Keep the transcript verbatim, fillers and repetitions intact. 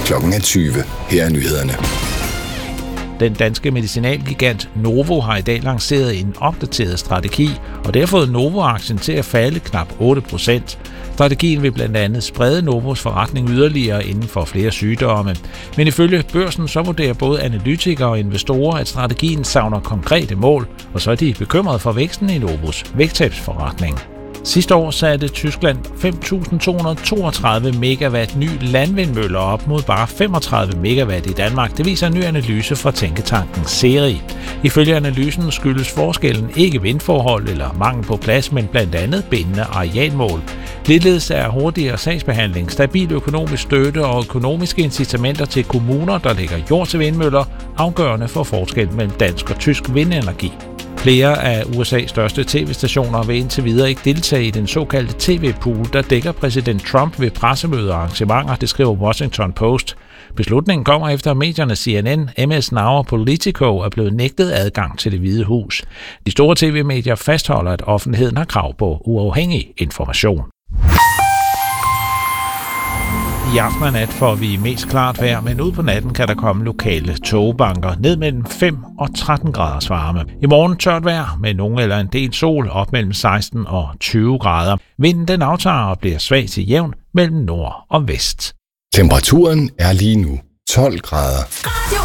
Klokken er tyve. Her er nyhederne. Den danske medicinalgigant Novo har i dag lanceret en opdateret strategi, og det har fået Novo-aktien til at falde knap otte procent. Strategien vil blandt andet sprede Novos forretning yderligere inden for flere sygdomme. Men ifølge børsen så vurderer både analytikere og investorer, at strategien savner konkrete mål, og så er de bekymrede for væksten i Novos vægttabsforretning. Sidste år satte Tyskland fem tusind to hundrede og toogtredive megawatt nye landvindmøller op mod bare femogtredive megawatt i Danmark. Det viser en ny analyse fra tænketanken Seri. Ifølge analysen skyldes forskellen ikke vindforhold eller mangel på plads, men blandt andet bindende arealmål. Ligeledes er hurtigere sagsbehandling, stabil økonomisk støtte og økonomiske incitamenter til kommuner, der lægger jord til vindmøller, afgørende for forskellen mellem dansk og tysk vindenergi. Flere af U S A's største tv-stationer vil indtil videre ikke deltage i den såkaldte T V-pool, der dækker præsident Trump ved pressemøder og arrangementer, det skriver Washington Post. Beslutningen kommer efter medierne C N N, M S Now og Politico er blevet nægtet adgang til Det Hvide Hus. De store tv-medier fastholder, at offentligheden har krav på uafhængig information. I aften og nat får vi mest klart vejr, men ud på natten kan der komme lokale tågebanker ned mellem fem og tretten graders varme. I morgen tørt vejr med nogen eller en del sol op mellem seksten og tyve grader. Vinden den aftager og bliver svag til jævn mellem nord og vest. Temperaturen er lige nu tolv grader. Radio